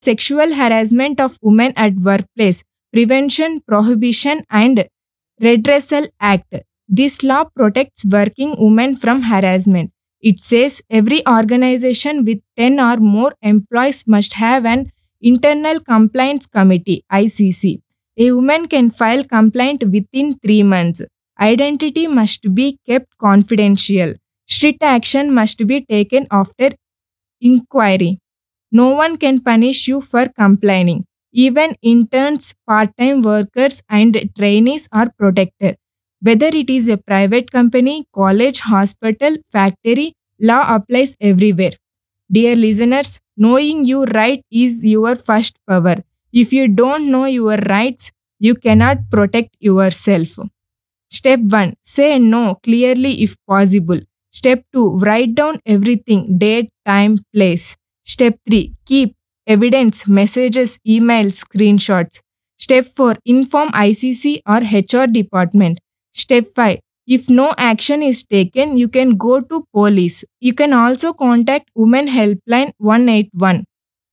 Sexual Harassment of Women at Workplace Prevention, Prohibition and Redressal Act. This law protects working women from harassment. It says every organization with 10 or more employees must have an internal complaints committee ICC. A woman can file complaint within 3 months. Identity must be kept confidential. Strict action must be taken after inquiry. No one can punish you for complaining. Even interns, part time workers, and trainees are protected. Whether it is a private company, college, hospital, factory, law applies everywhere. Dear listeners, knowing your right is your first power. If you don't know your rights, you cannot protect yourself. Step 1. Say no clearly if possible. Step 2. Write down everything date, time, place. Step 3. Keep evidence, messages, emails, screenshots. Step 4. Inform ICC or HR department. Step 5. If no action is taken, you can go to police. You can also contact Women Helpline 181.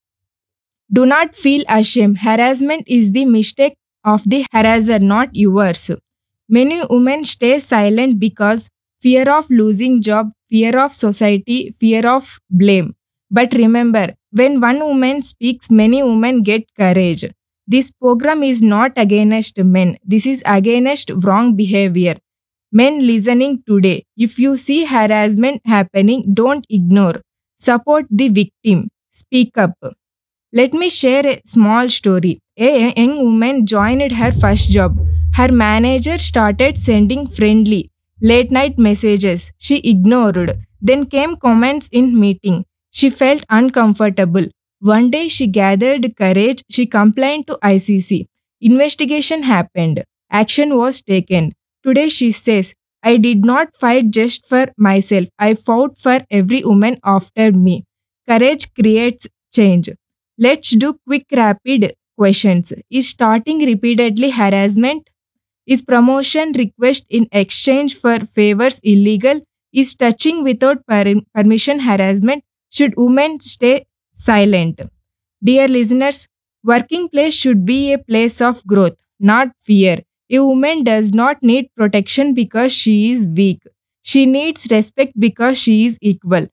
Do not feel ashamed. Harassment is the mistake of the harasser, not yours. Many women stay silent because fear of losing job, fear of society, fear of blame. But remember, when one woman speaks, many women get courage. This program is not against men. This is against wrong behavior. Men listening today, if you see harassment happening, don't ignore. Support the victim. Speak up. Let me share a small story. A young woman joined her first job. Her manager started sending friendly, late night messages. She ignored. Then came comments in meeting. She felt uncomfortable. One day she gathered courage. She complained to ICC. Investigation happened. Action was taken. Today she says, I did not fight just for myself. I fought for every woman after me. Courage creates change. Let's do quick rapid questions. Is starting repeatedly harassment? Is promotion request in exchange for favors illegal? Is touching without permission harassment? Should women stay silent? Dear listeners, working place should be a place of growth, not fear. A woman does not need protection because she is weak. She needs respect because she is equal.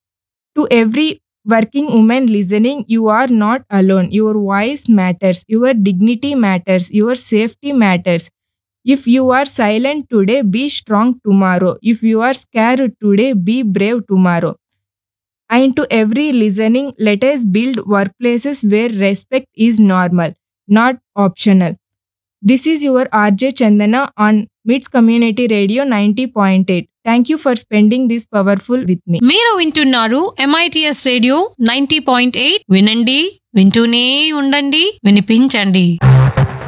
To every working woman listening, you are not alone. Your voice matters. Your dignity matters. Your safety matters. If you are silent today, be strong tomorrow. If you are scared today, be brave tomorrow. And to every listening, let us build workplaces where respect is normal, not optional. This is your RJ Chandana on MITS Community Radio 90.8. Thank you for spending this powerful with me. మీరు వింటున్నారు MITS radio 90.8. వినండి, వింటూనే ఉండండి, వినిపించండి.